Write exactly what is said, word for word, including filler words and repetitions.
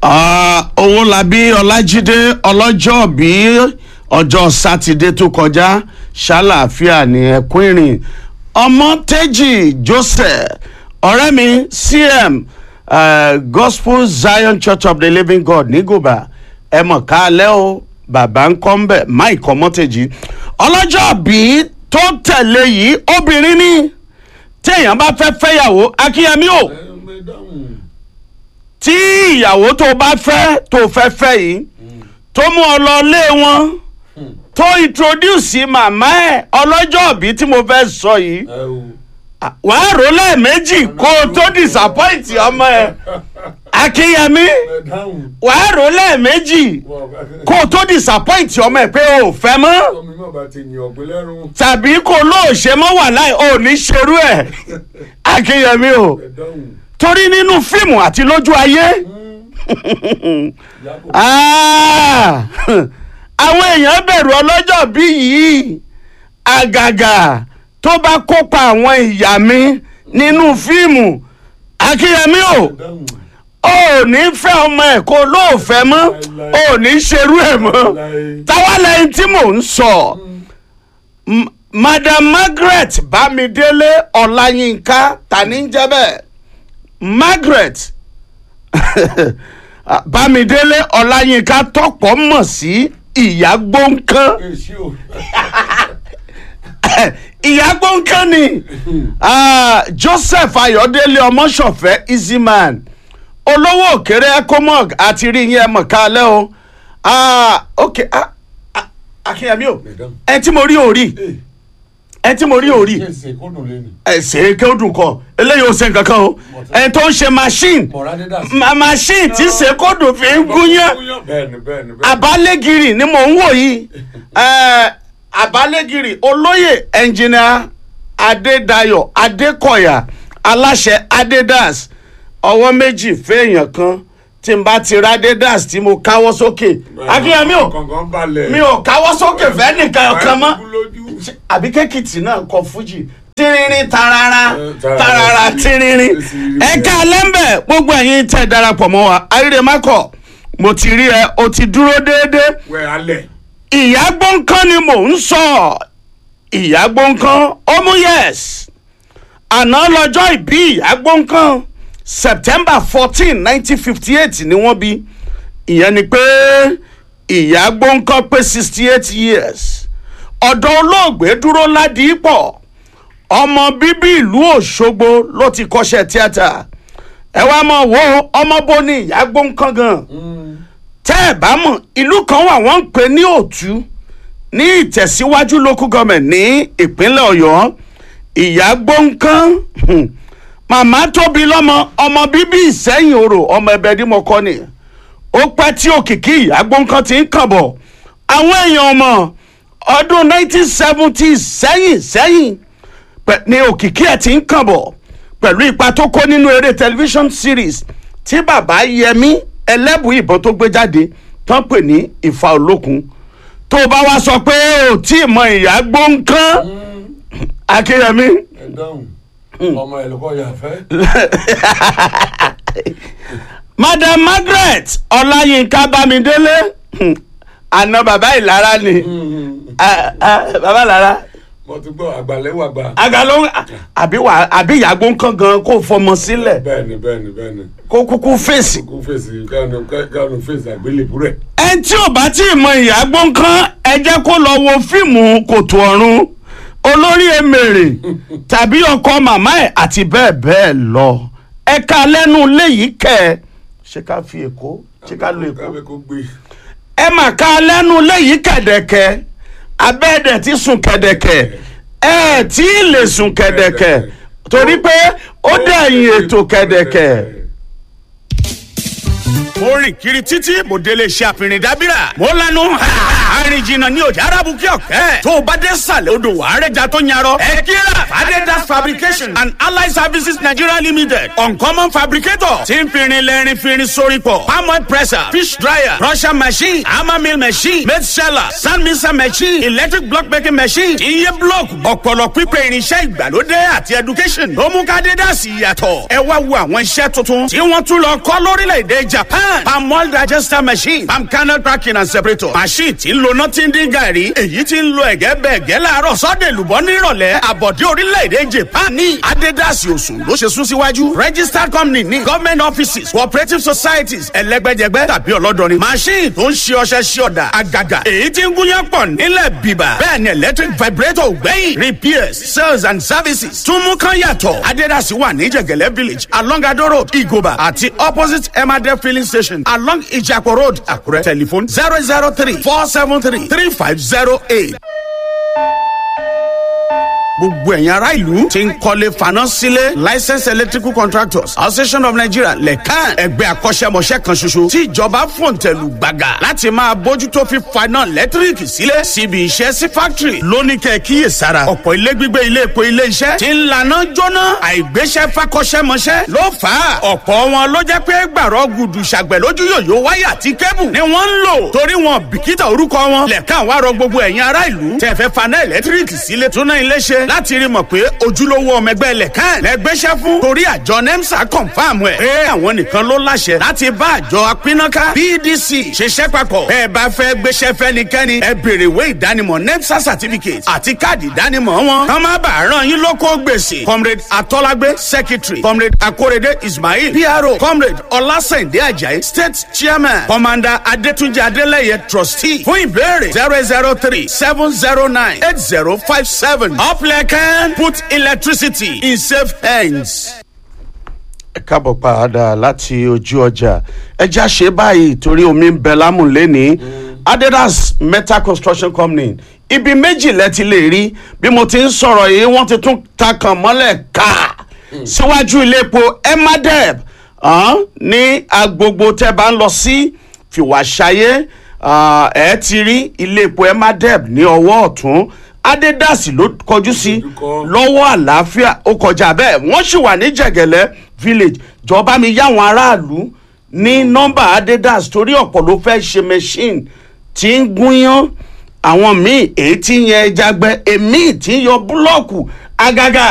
Owólabí Ọlájídé ọlọ́jọ́ bí ọjọ́ sátidé tó kọjá ṣàlàáfíà ní ẹkún ìrìn Ọmọtẹ́jì Joseph ọ̀rẹ́ mi C M uh, Gospel Zion Church of the Living God nígòbà ẹ mọ̀ kálẹ̀ o bàbá ń kọ́ ń bẹ̀ Mike Ọmọtẹ́jì ọlọ́jọ́ bí tó tẹ̀lé yìí obìnrin ní téèyàn bá fẹ́ fẹ́yàwó Akínyẹmí o tí ìyàwó tó bá fẹ́ tó fẹ́ fẹ́ yìí tó mú ọ lọ lé wọn tó introduce màmá ẹ̀ ọlọ́jọ́ bí tí mo fẹ́ sọ yìí wàá rò lẹ́ẹ̀mejì kó o tó disappoint ọmọ ẹ̀ Akínyẹmí wàá rò lẹ́ẹ̀mejì kó o tó disappoint ọmọ ẹ̀ pé o ò fẹ́ mọ́ tàbí kó o lóò ṣe mọ́ wà láì o ò ní ṣerú ẹ̀ Akínyẹmí o torí nínú fíìmù àti lójú ayé àwọn èèyàn bẹ̀rù ọlọ́jọ́ bí yìí àgàgà tó bá kópa àwọn ìyá mi nínú fíìmù Akínyẹmí o ò ní fẹ́ ọmọ ẹ̀ kó lóòfẹ́ mọ́ ò ní ṣerú ẹ̀ mọ́ táwa lẹ́yìn tí mò ń sọ Madam Margaret Bámidélé Ọláyínká tani ń jẹ́ bẹ́ẹ̀ Margaret Bámidélé Ọláyínká tọ́pọ̀ mọ̀ sí ìyá gbóǹkan ìyá gbóǹkan ni Joseph Ayọ̀délé Ọmọṣọ̀fẹ́ Easyman olówó òkèrè ecomog àti rí yẹn mọ̀ kálẹ̀ o ok Akínyẹmí o ẹ tí mo rí orí ẹ tí mo rí orí ẹ ṣe kí ó dùn kọ eléyìí ó ṣe nǹkan kan o ẹ tó ń ṣe machine machine tí ṣe kó dùn fi ń gúnyán Àbálẹ́gìrì ni mò ń wò yìí Àbálẹ́gìrì olóyè engineer Adédayọ̀ Adékọ̀yà aláṣẹ Adidas ọwọ́ méjì fẹ́ẹ̀yàn kan tí n bá ti ra Adidas tí mo káwọ́ sókè Akínyẹmí o mi ò káwọ́ sókè fẹ́ nìkan ọ̀kan mọ́ àbí kékìtì náà kọ fújì tírírín tarara tarara tírírín ẹ̀ka lẹ́mbẹ̀ gbogbo ẹ̀yin tẹ̀ darapọ̀ mọ́ wa Ayédèmákọ̀ mo ti rí ẹ o ti dúró déédéé ìyá gbọ̀ǹkan ni mò ń sọ ìyá gbọ̀ǹkan ọmú yes àná lọ́jọ́ ìbí ìyá gbọ̀ǹkan September fourteen nineteen fifty eight ni wọ́n bí ìyẹn ni pé ìyá gbọ̀ǹkan pé sixty eight years ọ̀dọ̀ olóògbé dúró ládìípọ̀ ọmọ bíbí ìlú Òṣogbo ló ti kọ́ṣẹ́ tíátà ẹ wá mọ̀ wo ọmọ bó ní ìyá gbọ̀ǹkan gan tẹ́ ẹ bá mọ̀ ìlú kan wà wọ́n ń pè ní Òtú ní Ìtẹ̀síwájú local government ní ìpínlẹ̀ Ọ̀yọ́ ìyá gbọ̀ǹkan màmá tóbi lọ́mọ ọmọ bíbí Ìsẹ́yìn Orò ọmọ ẹbẹ dímọ̀kọ́ ni ó pẹ́ tí òkìkí ìyá gbọ̀ǹkan ti ń kàn bọ̀ àwọn èèyàn ọmọ ọdún nineteen seventy sẹ́yìn sẹ́yìn ní òkìkí ẹ̀ ti ń kàn bọ̀ pẹ̀lú ipa tó kó nínú eré television series tí bàbá Yẹmí Ẹlẹ́bùú ìbọn tó gbé jáde tán pè ní Ìfà Olókun tó bá wá sọ pé ò tí ì mọ ìyá gbọ̀ǹkan Akínyẹmí ọmọ ẹ̀ lóko yà fẹ́. Madam Margaret Ọláyínká Bámidélé àná bàbá Ìlara ni bàbá Ìlara. mo ti gbọ́ àgbàlẹ́wò àgbà. àgbàlẹ́wò àbí wà àbí ìyá gbọ̀ǹkan gan kó fọmọ sílẹ̀. bẹ́ẹ̀ni bẹ́ẹ̀ni bẹ́ẹ̀ni. kó kúkú fèsì. kúkú fèsì káànù káànù fèsì àgbélébú rẹ̀. ẹ tí ò bá tí ì mọ ìyá gbọ̀ǹkan ẹ jẹ́ kó lọ wo fíìmù Kòtò Ọ̀run Olórí Emèrè tàbí ọkọ màmá ẹ̀ àti bẹ́ẹ̀ bẹ́ẹ̀ lọ ẹ̀ka lẹ́nu léyìí kẹ́ ṣé ká fi Èkó ṣé ká lo Èkó ẹ mà ká lẹ́nu léyìí kẹ̀dẹ̀kẹ́ abẹ́ẹ̀dẹ̀ ti sùn kẹ̀dẹ̀kẹ́ ẹ tí ì lè sùn kẹ̀dẹ̀kẹ́ torí pé ó dẹ̀yìn ètò kẹ̀dẹ̀kẹ́. mo rìn kiri títí mo délé iṣẹ́ àfihàn dábìrà mo lanu àrìnjìnà ní ọjà arábùkẹ́ ọ̀kẹ́ tó o bá dé sàlẹ̀ odò wàárẹ̀jà tó yarọ ẹ kíra Adidas Fabrication and Allied Services Nigeria Limited Uncommon Fabricator tí ń firin lẹ́rin firin sórí pọ̀ palm oil presser fish dryer crusher machine hammer mill machine made sheller sand mixer machine electric block making machine iye block ọ̀pọ̀lọ̀ pípẹ́ irinṣẹ́ ìgbàlódé àti education ló mú ká Adidas yàtọ̀ ẹ wá wo àwọn iṣẹ́ tuntun tí wọ́n tún lọ kọ́ lórílẹ̀‐èdè Japan Lekan palm oil digester machine palm kernel cracking and separator machine tí ń lo nothing dín gàrí èyí tí ń lo ẹ̀gẹ́ bẹ́ẹ̀ gẹ́ láàárọ̀ sọ́dẹ̀ lùbọ́ nírọ̀lẹ́ àbọ̀dé orílẹ̀-èdè Japan ní Adidas Osun ló ṣe sún síwájú registered company ní government offices cooperative societies ẹlẹ́gbẹ́jẹgbẹ́ tàbí ọlọ́dọ̀rin machine tó ń ṣe ọṣẹ ṣe ọ̀dà àgàgà èyí tí ń gúnyán pọ̀ nílẹ̀ bíbà bẹ́ẹ̀ ni electric vibrator gbẹ̀yìn repairs sales and services tún mú kán yàtọ̀ Adidas wà ní Jẹ̀gẹ̀lẹ́ village along Ado road Igoba àti opposite Emade filling station along Ijapo road Àkúrẹ́ telephone zero zero three four seven three three five zero eight. Gbogbo ẹ̀yin ará ìlú tí ń kọ́lé faná sílé licensed electrical contractors association of Nigeria Lekan ẹgbẹ́ akọ́ṣẹ́mọṣẹ́ kan ṣoṣo tí ìjọba fòǹtẹ̀lù gbàgà láti máa bójútó fífaná lẹ́tíríkì sílé síbi iṣẹ́ sí factory lóní kẹ́ kíyèsára ọ̀pọ̀ ilé gbígbé ilé epo ilé iṣẹ́ tí ń laná jóná àìgbéṣẹ́ fakọ́ṣẹ́mọṣẹ́ ló fà á ọ̀pọ̀ wọn ló jẹ́ pé gbàrọ̀ gùdù ṣàgbẹ̀ lójú yòyó wáyà àti kébù ni wọ́n ń lò torí wọn bìkítà orúkọ wọn Lekan wá rọ gbogbo ẹ̀yin ará ìlú tẹ́ fẹ́ faná ẹ̀lẹ́tíríkì sílé tó ná ilé ṣe láti rí mọ̀ pé ojúlówó ọmọ ẹgbẹ́ Lekan lẹ́gbẹ́sẹ̀ fún torí àjọ NEMSA confam ẹ̀ pé àwọn nìkan ló láṣẹ láti bá àjọ apínnáká P D C ṣiṣẹ́ papọ̀ ẹ bá fẹ́ gbéṣẹ́ fẹ́nikẹ́ni ẹ béèrè ìwé ìdánimọ̀ NEMSA certificate àti káàdì ìdánimọ̀ wọn kán má bàa rán yín lóko gbèsè comrade Atọ́lágbé secretary comrade Akorede Ismail P R O comrade Ọlásẹ̀ndé Ajayi state chairman commander Adétúnjì Adélẹ́yẹ trustee fún ìbéèrè zero zero three seven zero nine eight zero five seven up Lekan put electricity in safe hands. Ẹ káàbọ̀ padà láti ojú ọjà ẹja ṣe báyìí torí omi ń bẹ lámùlé ní Adidas Metal Construction Company ibi méjì lẹ ti lè rí bí mo ti ń sọ̀rọ̀ yìí wọ́n ti tún ta kàn mọ́lẹ̀ ká síwájú ilé epo Emadeb ní agbogbo tẹ́ bá ń lọ sí Fìwàṣayé ẹ ti rí ilé epo Emadeb ní ọwọ́ ọ̀tún Adidas ló kọjú sí lọ́wọ́ àlàáfíà ó kọjá bẹ́ẹ̀ wọ́n sì wà ní Jẹ̀gẹ̀lẹ́ village jọba mi yáwọn aráàlú ní nọ́mbà Adidas torí ọ̀pọ̀ ló fẹ́ ṣe machine tí ń gúnyán àwọn míì èyí tí ń yẹ ẹja gbẹ èmi tí ń yọ búlọ́ọ̀kù àgàgà